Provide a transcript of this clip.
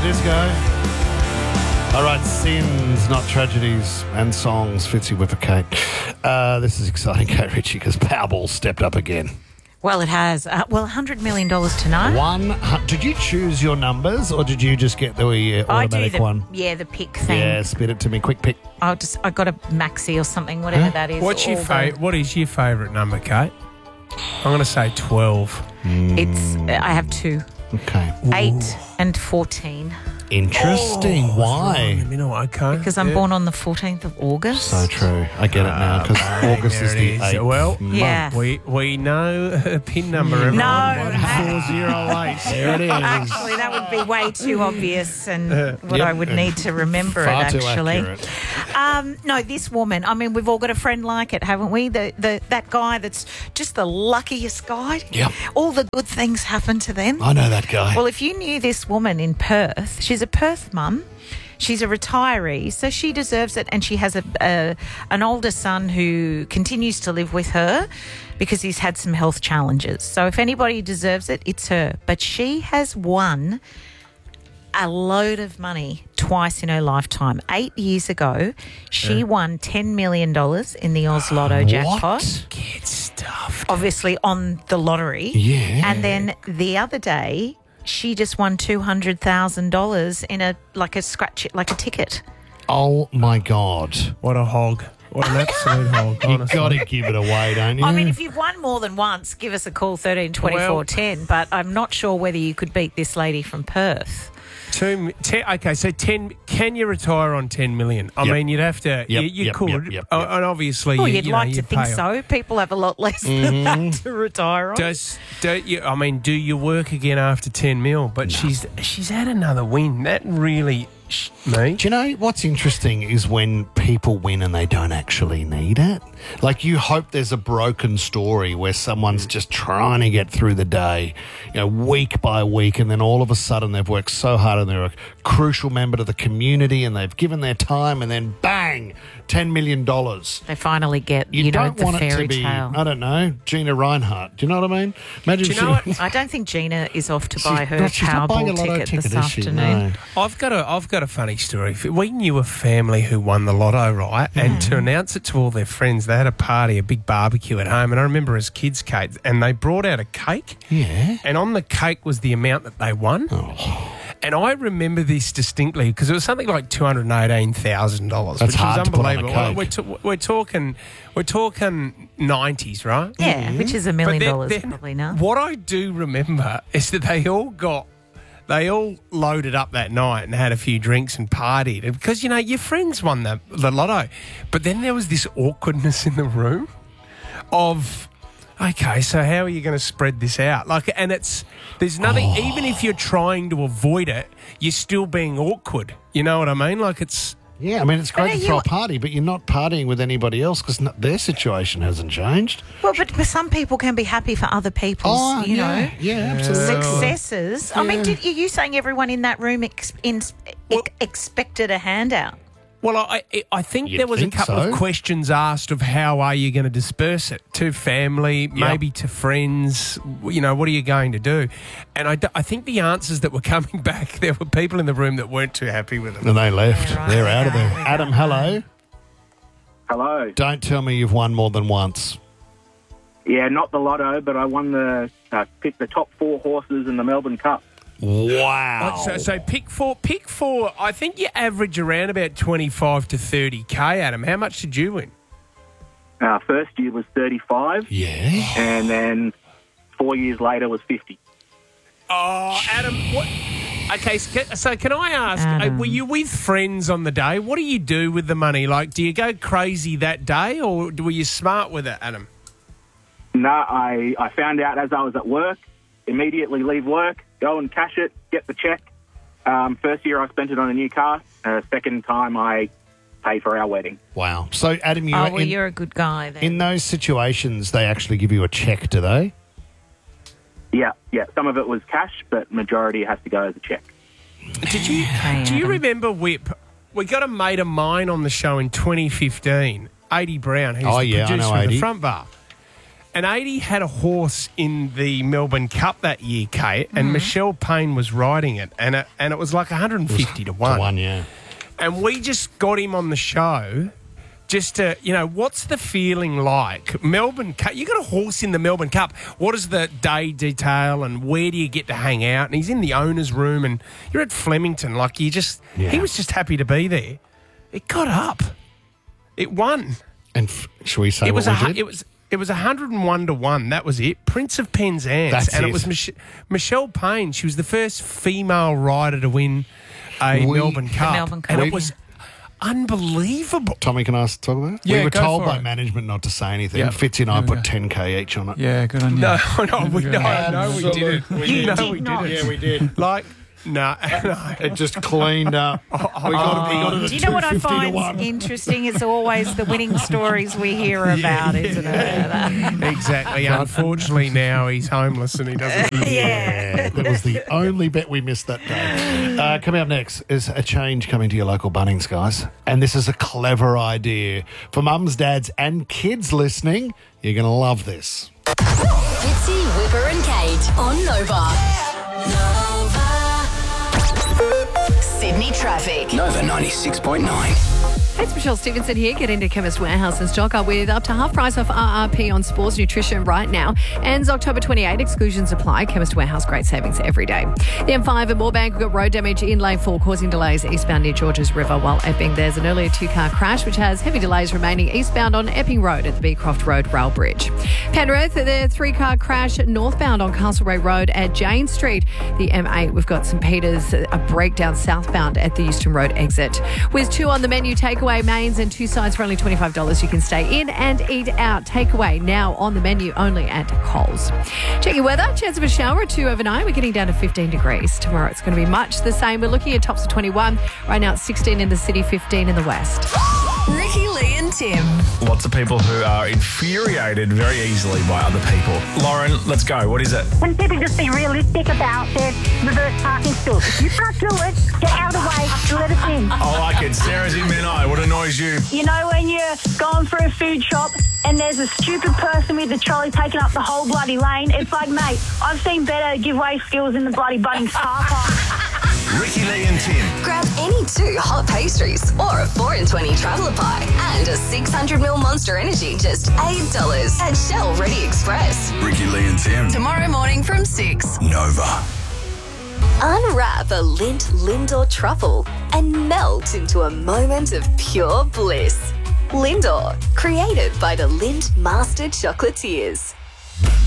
disco. All right, sins, not tragedies, and songs. Fitzy Whipper Kate. This is exciting, Kate Ritchie, because Powerball stepped up again. Well, it has. $100 million tonight. Did you choose your numbers, or did you just get the automatic one? Yeah, the pick thing. Yeah, spit it to me. Quick pick. I got a maxi or something, whatever that is. What is your favourite number, Kate? I'm going to say 12. I have 2. Okay. 8 and 14. Interesting. Why? Okay. Because I'm born on the 14th of August. So true. I get it now, because August is the 8th. Well, yeah. We know a PIN number. Everyone. No. 1408. There it is. Actually, that would be way too obvious and what I would need to remember Far it, actually. too accurate. No, this woman, I mean, we've all got a friend like it, haven't we? That guy that's just the luckiest guy. Yep. All the good things happen to them. I know that guy. Well, if you knew this woman in Perth, she's a Perth mum. She's a retiree, so she deserves it, and she has an older son who continues to live with her because he's had some health challenges. So if anybody deserves it, it's her. But she has won a load of money twice in her lifetime. 8 years ago, she won $10 million in the Oz Lotto jackpot. Get stuffed. Obviously on the lottery. Yeah. And then the other day, she just won $200,000 in a ticket. Oh, my God. What a hog. What an absolute hog. You've got to give it away, don't you? I mean, if you've won more than once, give us a call, 13 24 10. But I'm not sure whether you could beat this lady from Perth. Okay, so 10. Can you retire on 10 million? I mean, you'd have to. You could, and obviously, Well, you'd like to you'd think pay so. People have a lot less than that to retire on. Do you work again after 10 mil? But she's had another win. That really me. Do you know what's interesting is when people win and they don't actually need it? Like, you hope there's a broken story where someone's just trying to get through the day, week by week, and then all of a sudden they've worked so hard and they're a crucial member to the community and they've given their time, and then bang, $10 million. They finally get, You don't the want it fairy to be, tale. I don't know, Gina Reinhart. Do you know what I mean? Imagine Do you know what? I don't think Gina is off to buy her she's not buying a Powerball lotto ticket this is she? afternoon. No. I've got a funny story. We knew a family who won the lotto, right? And to announce it to all their friends, they had a party, a big barbecue at home. And I remember as kids, Kate, and they brought out a cake. Yeah. And on the cake was the amount that they won. Oh. And I remember this distinctly because it was something like $218,000, which hard was to put on a unbelievable. cake. We're talking 90s, right? Yeah, which is $1 million then probably now. What I do remember is that they all loaded up that night and had a few drinks and partied. And because, your friends won the lotto. But then there was this awkwardness in the room of, okay, so how are you going to spread this out? There's nothing, even if you're trying to avoid it, you're still being awkward. You know what I mean? Yeah, I mean, it's great to throw a party, but you're not partying with anybody else because their situation hasn't changed. Well, but some people can be happy for other people's, Yeah, absolutely. successes. I mean, are you saying everyone in that room expected a handout? Well, I think You'd there was think a couple so. of questions asked of how are you going to disperse it to family, maybe to friends. What are you going to do? And I think the answers that were coming back, there were people in the room that weren't too happy with them. And they left. Yeah, right. They're out of there. Yeah. Adam, hello. Hello. Don't tell me you've won more than once. Yeah, not the lotto, but I won picked the top 4 horses in the Melbourne Cup. Wow. So pick four. I think you average around about 25 to 30K, Adam. How much did you win? First year was 35. Yeah. And then 4 years later was 50. Oh, Adam, what? Okay, so can I ask, Adam. were you with friends on the day? What do you do with the money? Do you go crazy that day or were you smart with it, Adam? No, I found out as I was at work, immediately leave work, go and cash it, get the check. First year I spent it on a new car. Second time I paid for our wedding. Wow. So, Adam, you're a good guy then. in those situations, they actually give you a check, do they? Yeah. Some of it was cash, but majority has to go as a check. Do you remember Whip? We got a mate of mine on the show in 2015, 80 Brown, who's the producer of the Front Bar. And 80 had a horse in the Melbourne Cup that year, Kate, and Michelle Payne was riding it, and it was like 150 to 1. To 1, yeah. And we just got him on the show just to, what's the feeling like? Melbourne Cup, you got a horse in the Melbourne Cup. What is the day detail and where do you get to hang out? And he's in the owner's room and you're at Flemington. Like, he was just happy to be there. It got up. It won. And should we say It what was we did? It was 101 to 1. That was it. Prince of Penzance. That's and it. it was Michelle Payne. She was the first female rider to win a Melbourne Cup. Melbourne Cup. And it was unbelievable. Tommy, can I talk about it? Yeah, we were go told for by it. management not to say anything. Yeah. Fitzy and I There we put go. 10K each on it. Yeah, good on you. No, we didn't. Absolutely. We did not. didn't. Yeah, we did. Like, no. It just cleaned up. We got it at Do you know what I 250 to find 1. interesting? It's always the winning stories we hear about, isn't it? Exactly. Unfortunately, now he's homeless and he doesn't. Yeah, that was the only bet we missed that day. Coming up next is a change coming to your local Bunnings, guys. And this is a clever idea. For mums, dads and kids listening, you're going to love this. Fitzy, Whipper and Kate on Nova. Sydney traffic. Nova 96.9. It's Michelle Stevenson here. Get into Chemist Warehouse and stock up with up to half price off RRP on sports nutrition right now. Ends October 28. Exclusions apply. Chemist Warehouse, great savings every day. The M5 at Moorebank, we've got road damage in lane 4 causing delays eastbound near Georges River, while Epping there's an earlier 2-car crash which has heavy delays remaining eastbound on Epping Road at the Beecroft Road rail bridge. Penrith, the 3-car crash northbound on Castlereagh Road at Jane Street. The M8, we've got St Peters, a breakdown southbound at the Euston Road exit. With 2 on the menu, takeaway mains and 2 sides for only $25. You can stay in and eat out. Takeaway now on the menu only at Coles. Check your weather. Chance of a shower or 2 overnight. We're getting down to 15 degrees. Tomorrow it's going to be much the same. We're looking at tops of 21. Right now it's 16 in the city, 15 in the west. Ricky, Lee and Tim. Lots of people who are infuriated very easily by other people. Lauren, let's go. What is it? When people just be realistic about their reverse parking stalls. If you can't do it, get out of the way and let us in. I like it. Sarah's in Menai. What annoys you? You know when you're going for a food shop and there's a stupid person with a trolley taking up the whole bloody lane? It's like, mate, I've seen better giveaway skills in the bloody Bunnings car park. Ricky, Lee and Tim. Grab any 2 hot pastries or a 4 in 20 traveller pie and a 600ml Monster Energy just $8 at Shell Ready Express. Ricky, Lee and Tim. Tomorrow morning from 6. Nova. Unwrap a Lindt Lindor truffle and melt into a moment of pure bliss. Lindor, created by the Lindt Master Chocolatiers.